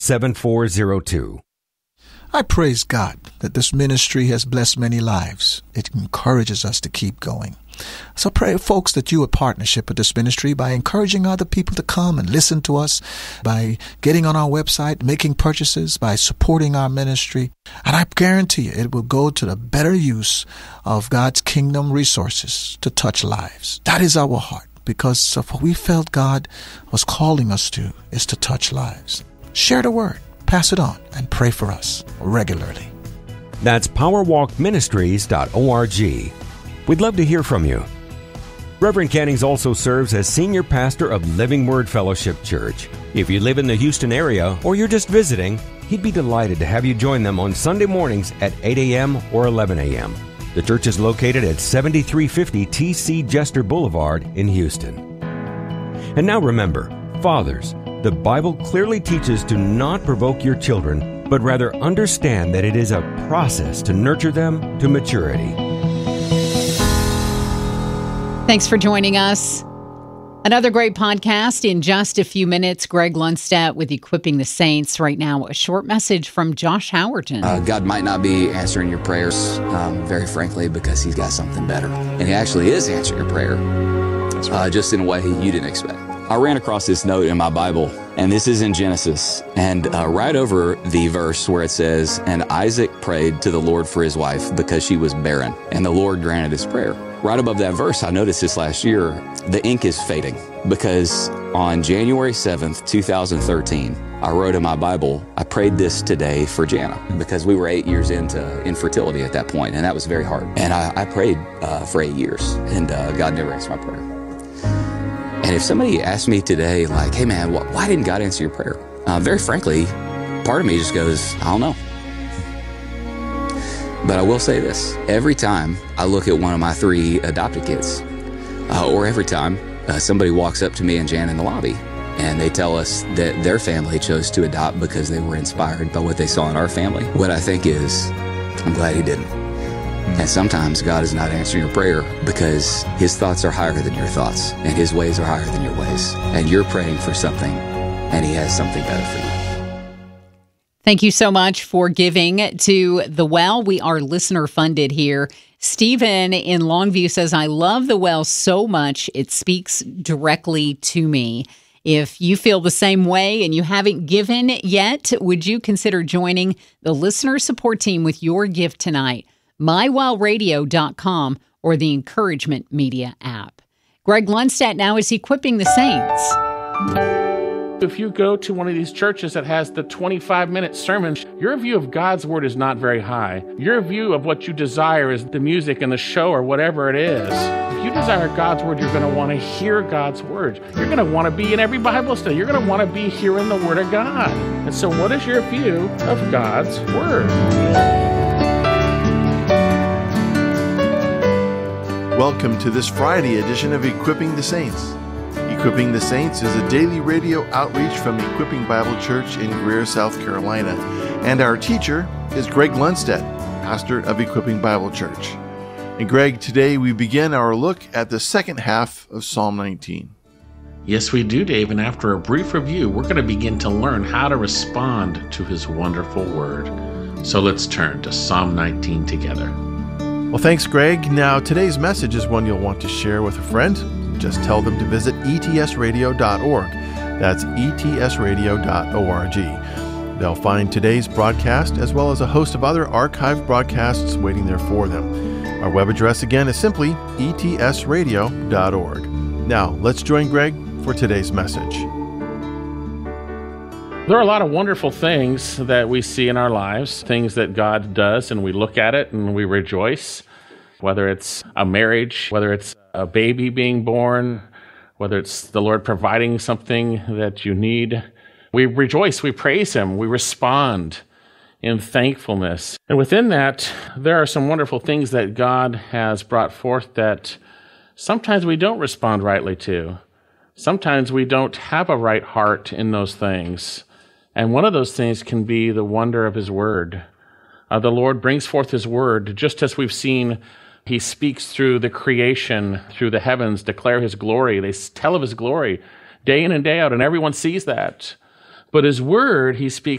7402. I praise God that this ministry has blessed many lives. It encourages us to keep going. So pray, folks, that you would partnership with this ministry by encouraging other people to come and listen to us, by getting on our website, making purchases, by supporting our ministry. And I guarantee you it will go to the better use of God's kingdom resources to touch lives. That is our heart, because of what we felt God was calling us to is to touch lives. Share the word, pass it on, and pray for us regularly. That's powerwalkministries.org. We'd love to hear from you. Reverend Cannings also serves as senior pastor of Living Word Fellowship Church. If you live in the Houston area or you're just visiting, he'd be delighted to have you join them on Sunday mornings at 8 a.m. or 11 a.m. The church is located at 7350 T.C. Jester Boulevard in Houston. And now remember, fathers, the Bible clearly teaches to not provoke your children, but rather understand that it is a process to nurture them to maturity. Thanks for joining us. Another great podcast in just a few minutes. Greg Lundstedt with Equipping the Saints. Right now, a short message from Josh Howerton. God might not be answering your prayers, very frankly, because he's got something better. And he actually is answering your prayer, just in a way you didn't expect. I ran across this note in my Bible, and this is in Genesis, and right over the verse where it says, "And Isaac prayed to the Lord for his wife because she was barren, and the Lord granted his prayer." Right above that verse, I noticed this last year, the ink is fading, because on January 7th, 2013, I wrote in my Bible, "I prayed this today for Jana," because we were 8 years into infertility at that point, and that was very hard. And I prayed for 8 years, and God never answered my prayer. And if somebody asked me today, like, "Hey man, why didn't God answer your prayer?" Very frankly, part of me just goes, "I don't know." But I will say this, every time I look at one of my 3 adopted kids, or every time somebody walks up to me and Jan in the lobby, and they tell us that their family chose to adopt because they were inspired by what they saw in our family, what I think is, I'm glad he didn't. And sometimes God is not answering your prayer because his thoughts are higher than your thoughts, and his ways are higher than your ways. And you're praying for something, and he has something better for you. Thank you so much for giving to The Well. We are listener funded here. Stephen in Longview says, "I love The Well so much. It speaks directly to me." If you feel the same way and you haven't given yet, would you consider joining the listener support team with your gift tonight? mywellradio.com or the Encouragement Media app. Greg Lundstedt now is Equipping the Saints. If you go to one of these churches that has the 25-minute sermon, your view of God's word is not very high. Your view of what you desire is the music and the show or whatever it is. If you desire God's word, you're going to want to hear God's word. You're going to want to be in every Bible study. You're going to want to be hearing the word of God. And so what is your view of God's word? Welcome to this Friday edition of Equipping the Saints. Equipping the Saints is a daily radio outreach from Equipping Bible Church in Greer, South Carolina. And our teacher is Greg Lundstedt, pastor of Equipping Bible Church. And Greg, today we begin our look at the second half of Psalm 19. Yes, we do, Dave. And after a brief review, we're going to begin to learn how to respond to his wonderful word. So let's turn to Psalm 19 together. Well, thanks, Greg. Now, today's message is one you'll want to share with a friend. Just tell them to visit etsradio.org. That's etsradio.org. They'll find today's broadcast as well as a host of other archived broadcasts waiting there for them. Our web address again is simply etsradio.org. Now, let's join Greg for today's message. There are a lot of wonderful things that we see in our lives, things that God does, and we look at it and we rejoice, whether it's a marriage, whether it's a baby being born, whether it's the Lord providing something that you need. We rejoice, we praise him, we respond in thankfulness. And within that, there are some wonderful things that God has brought forth that sometimes we don't respond rightly to. Sometimes we don't have a right heart in those things. And one of those things can be the wonder of his word. The Lord brings forth his word, just as we've seen. He speaks through the creation, through the heavens, declare his glory. They tell of his glory day in and day out, and everyone sees that. But his word, he speaks